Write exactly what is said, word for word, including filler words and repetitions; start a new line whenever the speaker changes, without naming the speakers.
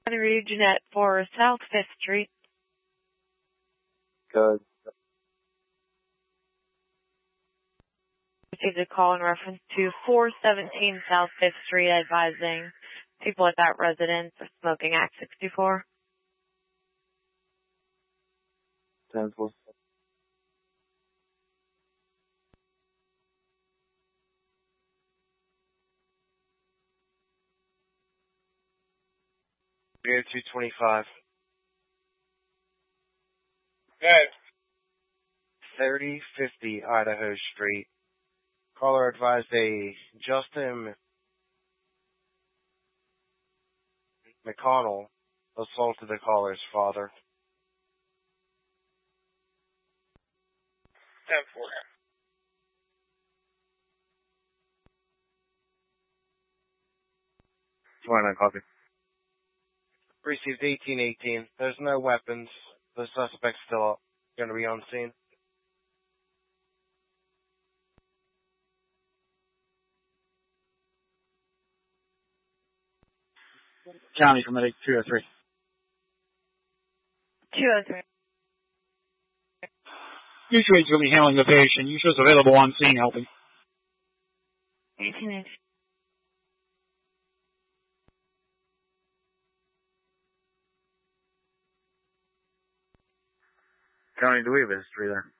Region at four South fifth Street.
Good.
Received a call in reference to four seventeen South fifth Street advising people at that residence are smoking Act sixty-four.
ten four.
Beer two twenty-five.
Good.
thirty fifty Idaho Street. Caller advised a Justin McConnell assaulted the caller's father.
ten four.
twenty-nine copy.
Received eighteen eighteen. There's no weapons. The suspect's still going to be on scene.
County from medic two oh three.
two oh three.
Mutuaid's going to be handling the patient. Usual's available on scene helping.
eighteen inch.
County, do we have a history there?